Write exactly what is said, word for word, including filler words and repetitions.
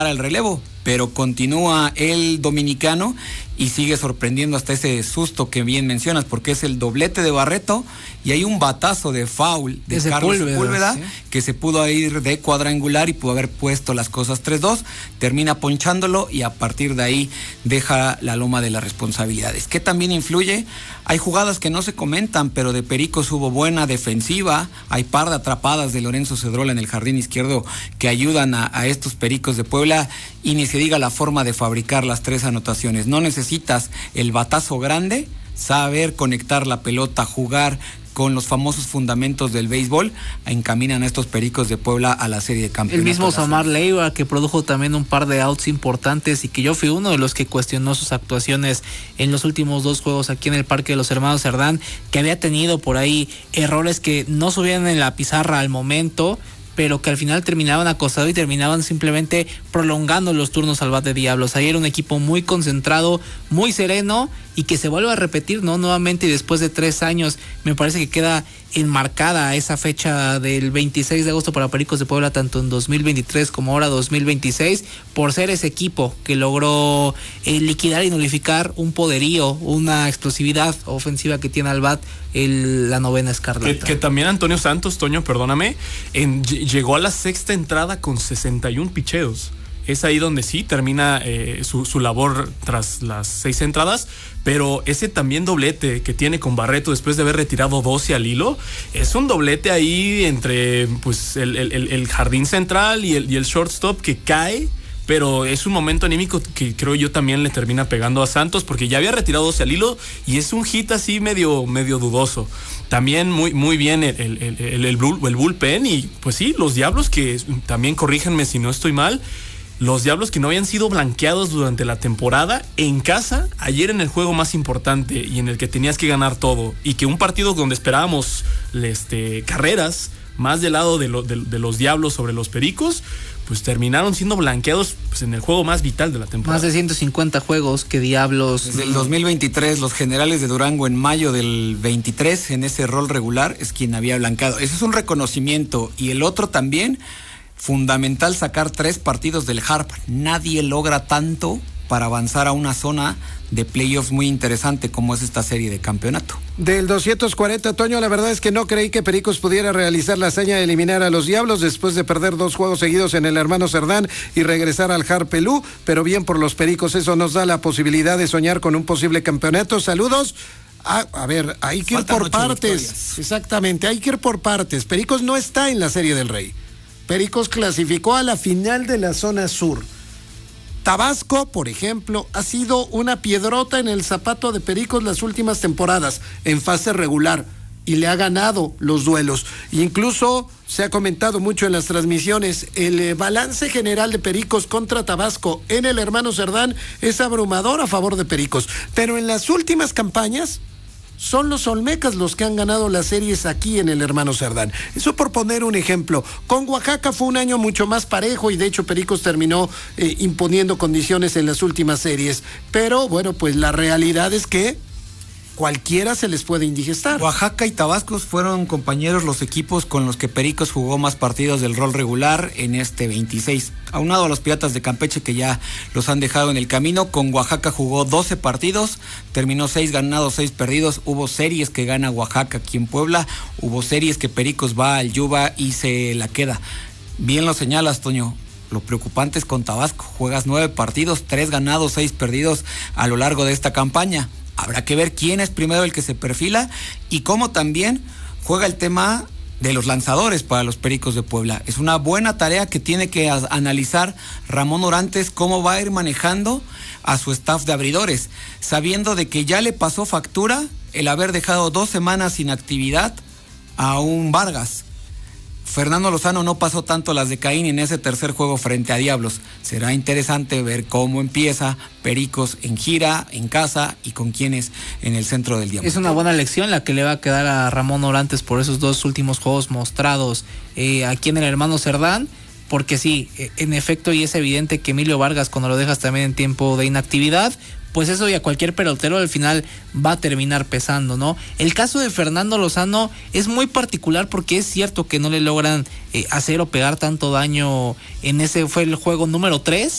el relevo, pero continúa el dominicano y sigue sorprendiendo hasta ese susto que bien mencionas, porque es el doblete de Barreto y hay un batazo de foul de Ese Carlos Sepúlveda, Sepúlveda, ¿sí? que se pudo ir de cuadrangular y pudo haber puesto las cosas tres dos, termina ponchándolo y a partir de ahí deja la loma de las responsabilidades. ¿Qué también influye? Hay jugadas que no se comentan, pero de Pericos hubo buena defensiva, hay par de atrapadas de Lorenzo Cedrola en el jardín izquierdo que ayudan a, a estos Pericos de Puebla, y ni se diga la forma de fabricar las tres anotaciones. No necesitas el batazo grande, saber conectar la pelota, jugar con los famosos fundamentos del béisbol, encaminan a estos Pericos de Puebla a la serie de campeonatos. El mismo Samar Leiva, que produjo también un par de outs importantes y que yo fui uno de los que cuestionó sus actuaciones en los últimos dos juegos aquí en el Parque de los Hermanos Cerdán, que había tenido por ahí errores que no subían en la pizarra al momento, pero que al final terminaban acosados y terminaban simplemente prolongando los turnos al bat de Diablos. Ahí era un equipo muy concentrado, muy sereno, y que se vuelve a repetir, ¿no? Nuevamente, y después de tres años, me parece que queda enmarcada esa fecha del veintiséis de agosto para Pericos de Puebla, tanto en dos mil veintitrés como ahora dos mil veintiséis, por ser ese equipo que logró eh, liquidar y nulificar un poderío, una explosividad ofensiva que tiene al bat el, la novena escarlata. Que, que también Antonio Santos, Toño, perdóname, en, llegó a la sexta entrada con sesenta y un picheos. Es ahí donde sí termina eh, su, su labor tras las seis entradas, pero ese también doblete que tiene con Barreto después de haber retirado doce al hilo, es un doblete ahí entre pues el, el, el jardín central y el, y el shortstop que cae, pero es un momento anímico que creo yo también le termina pegando a Santos, porque ya había retirado doce al hilo y es un hit así medio, medio dudoso. También muy, muy bien el, el, el, el, el, bull, el bullpen, y pues sí, los Diablos, que también corríjanme si no estoy mal, los Diablos que no habían sido blanqueados durante la temporada en casa, ayer en el juego más importante y en el que tenías que ganar todo, y que un partido donde esperábamos este, carreras más del lado de, lo, de, de los Diablos sobre los Pericos, pues terminaron siendo blanqueados pues, en el juego más vital de la temporada. Más de ciento cincuenta juegos que Diablos. Desde el dos mil veintitrés, los Generales de Durango en mayo del veintitrés, en ese rol regular, es quien había blanqueado. Eso es un reconocimiento. Y el otro también, fundamental sacar tres partidos del Harp. Nadie logra tanto para avanzar a una zona de playoffs muy interesante como es esta serie de campeonato. Del doscientos cuarenta, Toño, la verdad es que no creí que Pericos pudiera realizar la hazaña de eliminar a los Diablos después de perder dos juegos seguidos en el Hermano Cerdán y regresar al Harpelú, pero bien por los Pericos, eso nos da la posibilidad de soñar con un posible campeonato. Saludos. Ah, a ver, hay que ir por partes. Victorias. Exactamente, hay que ir por partes. Pericos no está en la Serie del Rey. Pericos clasificó a la final de la zona sur. Tabasco, por ejemplo, ha sido una piedrota en el zapato de Pericos las últimas temporadas en fase regular y le ha ganado los duelos. Incluso se ha comentado mucho en las transmisiones, el eh, balance general de Pericos contra Tabasco en el Hermano Cerdán es abrumador a favor de Pericos, pero en las últimas campañas son los Olmecas los que han ganado las series aquí en el Hermano Cerdán. Eso por poner un ejemplo. Con Oaxaca fue un año mucho más parejo y de hecho Pericos terminó eh, imponiendo condiciones en las últimas series. Pero bueno, pues la realidad es que cualquiera se les puede indigestar. Oaxaca y Tabasco fueron, compañeros, los equipos con los que Pericos jugó más partidos del rol regular en este veintiséis. Aunado a los Piratas de Campeche, que ya los han dejado en el camino, con Oaxaca jugó doce partidos, terminó seis ganados, seis perdidos. Hubo series que gana Oaxaca aquí en Puebla, hubo series que Pericos va al Yuba y se la queda. Bien lo señalas, Toño. Lo preocupante es con Tabasco. Juegas nueve partidos, tres ganados, seis perdidos a lo largo de esta campaña. Habrá que ver quién es primero el que se perfila y cómo también juega el tema de los lanzadores para los Pericos de Puebla. Es una buena tarea que tiene que a- analizar Ramón Orantes, cómo va a ir manejando a su staff de abridores, sabiendo de que ya le pasó factura el haber dejado dos semanas sin actividad a un Vargas. Fernando Lozano no pasó tanto las de Caín en ese tercer juego frente a Diablos. Será interesante ver cómo empieza Pericos en gira, en casa y con quienes en el centro del Diablo. Es una buena lección la que le va a quedar a Ramón Orantes por esos dos últimos juegos mostrados eh, aquí en el Hermano Cerdán, porque sí, en efecto, y es evidente que Emilio Vargas, cuando lo dejas también en tiempo de inactividad, pues eso y a cualquier pelotero al final va a terminar pesando, ¿no? El caso de Fernando Lozano es muy particular porque es cierto que no le logran eh, hacer o pegar tanto daño en ese, fue el juego número tres,